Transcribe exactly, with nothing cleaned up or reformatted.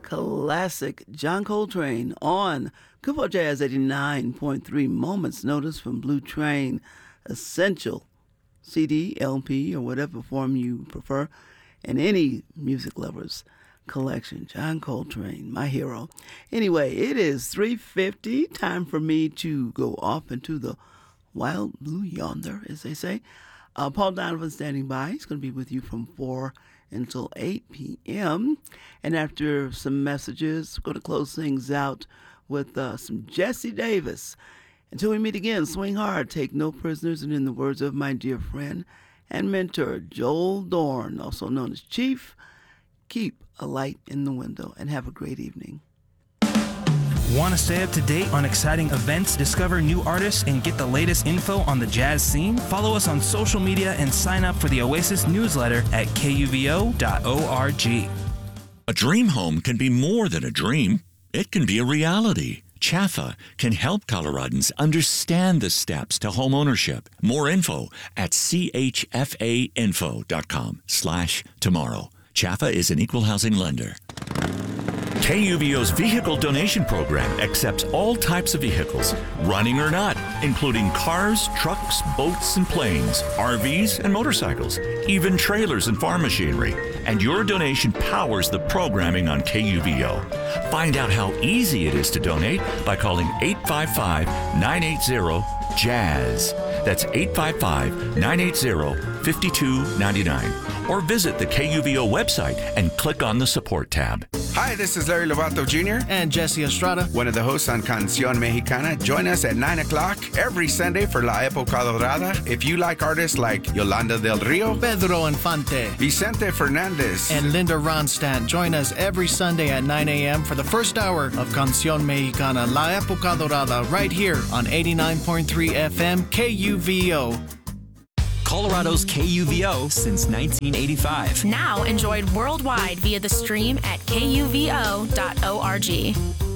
classic John Coltrane on Kupo Jazz eighty-nine point three Moments Notice from Blue Train, essential C D, L P, or whatever form you prefer, in any music lover's collection. John Coltrane, my hero. Anyway, it is three fifty, time for me to go off into the wild blue yonder, as they say. Uh, Paul Donovan standing by. He's going to be with you from four until eight p.m. And after some messages, we're going to close things out with uh, some Jesse Davis. Until we meet again, swing hard, take no prisoners, and in the words of my dear friend and mentor, Joel Dorn, also known as Chief, keep a light in the window, and have a great evening. Want to stay up to date on exciting events, discover new artists, and get the latest info on the jazz scene? Follow us on social media and sign up for the Oasis newsletter at K U V O dot org. A dream home can be more than a dream. It can be a reality. Chaffa can help Coloradans understand the steps to home ownership. More info at C H F A info dot com slash tomorrow. Chaffa is an equal housing lender. K U V O's vehicle donation program accepts all types of vehicles, running or not, including cars, trucks, boats, and planes, R Vs, and motorcycles, even trailers and farm machinery. And your donation powers the programming on K U V O. Find out how easy it is to donate by calling eight five five, nine eight zero, jazz. That's eight five five, nine eight zero, five two nine nine. Or visit the K U V O website and click on the support tab. Hi, this is Larry Lovato Junior and Jesse Estrada, one of the hosts on Canción Mexicana. Join us at nine o'clock every Sunday for La Época Dorada. If you like artists like Yolanda del Rio, Pedro Infante, Vicente Fernandez, and Linda Ronstadt, join us every Sunday at nine a.m. for the first hour of Canción Mexicana, La Época Dorada, right here on eighty-nine point three F M K U V O. Colorado's K U V O since nineteen eighty-five. Now enjoyed worldwide via the stream at K U V O dot org.